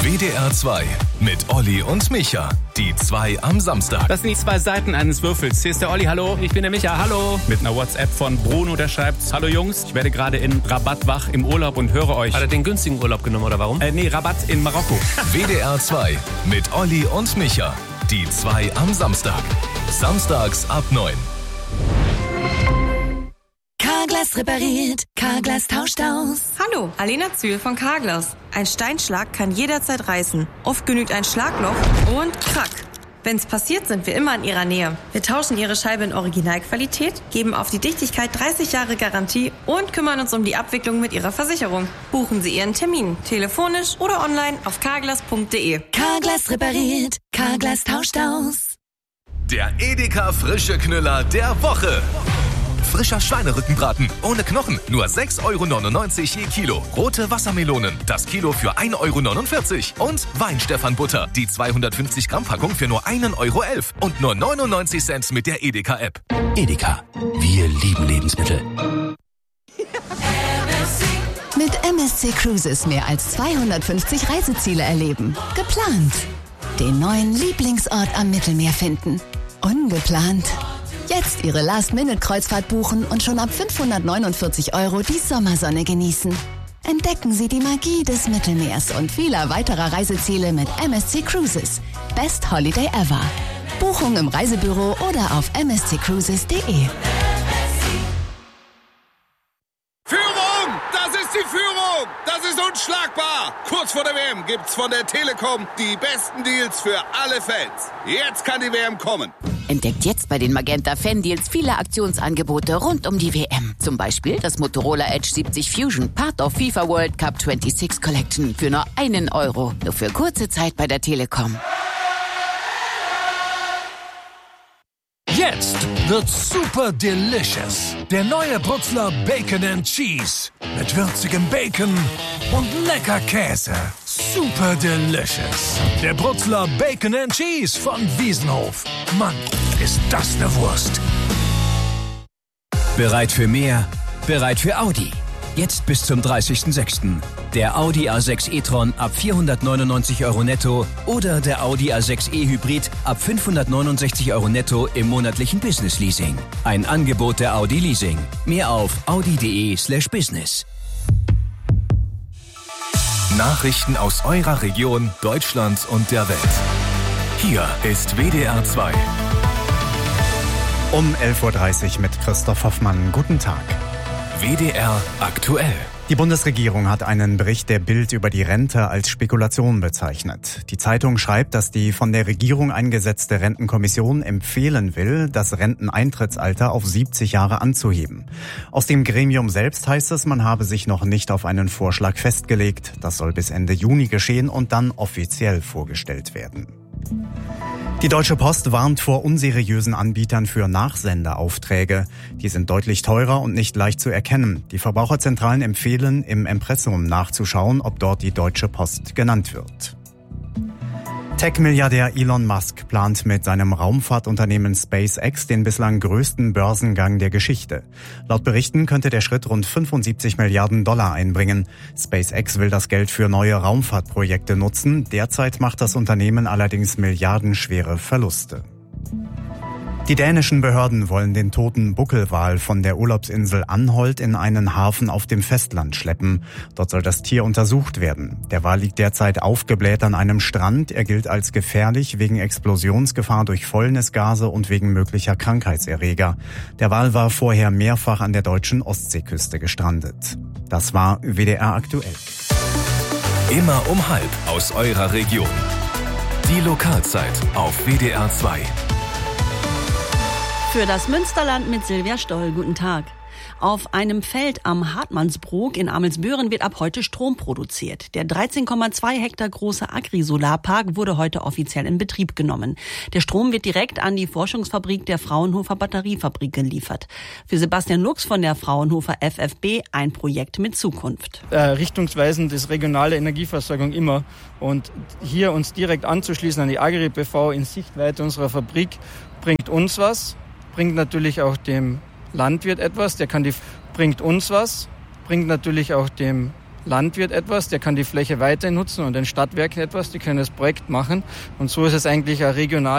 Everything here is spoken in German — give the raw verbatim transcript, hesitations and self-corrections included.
W D R zwei mit Olli und Micha. Die zwei am Samstag. Das sind die zwei Seiten eines Würfels. Hier ist der Olli, hallo. Ich bin der Micha, hallo. Mit einer WhatsApp von Bruno, der schreibt: Hallo Jungs, ich werde gerade in Rabat wach im Urlaub und höre euch. Hat er den günstigen Urlaub genommen oder warum? Äh, nee, Rabat in Marokko. W D R zwei mit Olli und Micha. Die zwei am Samstag. Samstags ab neun. Carglass repariert, Carglass tauscht aus. Hallo, Alena Zühl von Carglass. Ein Steinschlag kann jederzeit reißen. Oft genügt ein Schlagloch und krack. Wenn's passiert, sind wir immer in Ihrer Nähe. Wir tauschen Ihre Scheibe in Originalqualität, geben auf die Dichtigkeit dreißig Jahre Garantie und kümmern uns um die Abwicklung mit Ihrer Versicherung. Buchen Sie Ihren Termin, telefonisch oder online auf carglass punkt de. Carglass repariert, Carglass tauscht aus. Der Edeka frische Knüller der Woche. Frischer Schweinerückenbraten ohne Knochen, nur sechs Euro neunundneunzig je Kilo. Rote Wassermelonen, das Kilo für ein Euro neunundvierzig. Und Weinstefan-Butter, die zweihundertfünfzig Gramm Packung für nur ein Euro elf. Und nur neunundneunzig Cent mit der Edeka-App. Edeka, wir lieben Lebensmittel. Mit M S C Cruises mehr als zweihundertfünfzig Reiseziele erleben. Geplant. Den neuen Lieblingsort am Mittelmeer finden. Ungeplant. Jetzt Ihre Last-Minute-Kreuzfahrt buchen und schon ab fünfhundertneunundvierzig Euro die Sommersonne genießen. Entdecken Sie die Magie des Mittelmeers und vieler weiterer Reiseziele mit M S C Cruises. Best Holiday ever. Buchung im Reisebüro oder auf m s c cruises punkt de. Führung! Das ist die Führung! Das ist unschlagbar! Kurz vor der W M gibt's von der Telekom die besten Deals für alle Fans. Jetzt kann die W M kommen. Entdeckt jetzt bei den Magenta Fan Deals viele Aktionsangebote rund um die W M. Zum Beispiel das Motorola Edge siebzig Fusion, Part of FIFA World Cup sechsundzwanzig Collection für nur einen Euro. Nur für kurze Zeit bei der Telekom. Jetzt wird's super delicious. Der neue Brutzler Bacon and Cheese. Mit würzigem Bacon und lecker Käse. Super delicious. Der Brutzler Bacon and Cheese von Wiesenhof. Mann, ist das eine Wurst. Bereit für mehr? Bereit für Audi. Jetzt bis zum dreißigsten sechsten Der Audi A sechs e-tron ab vierhundertneunundneunzig Euro netto oder der Audi A sechs e Hybrid ab fünfhundertneunundsechzig Euro netto im monatlichen Business Leasing. Ein Angebot der Audi Leasing. Mehr auf audi.de slash business. Nachrichten aus eurer Region, Deutschland und der Welt. Hier ist W D R zwei. Um elf Uhr dreißig mit Christoph Hoffmann. Guten Tag. W D R aktuell. Die Bundesregierung hat einen Bericht der Bild über die Rente als Spekulation bezeichnet. Die Zeitung schreibt, dass die von der Regierung eingesetzte Rentenkommission empfehlen will, das Renteneintrittsalter auf siebzig Jahre anzuheben. Aus dem Gremium selbst heißt es, man habe sich noch nicht auf einen Vorschlag festgelegt. Das soll bis Ende Juni geschehen und dann offiziell vorgestellt werden. Die Deutsche Post warnt vor unseriösen Anbietern für Nachsendeaufträge. Die sind deutlich teurer und nicht leicht zu erkennen. Die Verbraucherzentralen empfehlen, im Impressum nachzuschauen, ob dort die Deutsche Post genannt wird. Tech-Milliardär Elon Musk plant mit seinem Raumfahrtunternehmen SpaceX den bislang größten Börsengang der Geschichte. Laut Berichten könnte der Schritt rund fünfundsiebzig Milliarden Dollar einbringen. SpaceX will das Geld für neue Raumfahrtprojekte nutzen. Derzeit macht das Unternehmen allerdings milliardenschwere Verluste. Die dänischen Behörden wollen den toten Buckelwal von der Urlaubsinsel Anholt in einen Hafen auf dem Festland schleppen. Dort soll das Tier untersucht werden. Der Wal liegt derzeit aufgebläht an einem Strand. Er gilt als gefährlich wegen Explosionsgefahr durch Fäulnisgase und wegen möglicher Krankheitserreger. Der Wal war vorher mehrfach an der deutschen Ostseeküste gestrandet. Das war W D R aktuell. Immer um halb aus eurer Region. Die Lokalzeit auf W D R zwei. Für das Münsterland mit Silvia Stoll. Guten Tag. Auf einem Feld am Hartmannsbrook in Amelsbüren wird ab heute Strom produziert. Der dreizehn Komma zwei Hektar große Agri-Solarpark wurde heute offiziell in Betrieb genommen. Der Strom wird direkt an die Forschungsfabrik der Fraunhofer Batteriefabrik geliefert. Für Sebastian Lux von der Fraunhofer F F B ein Projekt mit Zukunft. Äh, richtungsweisend ist regionale Energieversorgung immer. Und hier uns direkt anzuschließen an die Agri B V in Sichtweite unserer Fabrik bringt uns was, bringt natürlich auch dem Landwirt etwas, der kann die, bringt uns was, bringt natürlich auch dem Landwirt etwas, der kann die Fläche weiter nutzen und den Stadtwerken etwas, die können das Projekt machen. Und so ist es eigentlich ein regional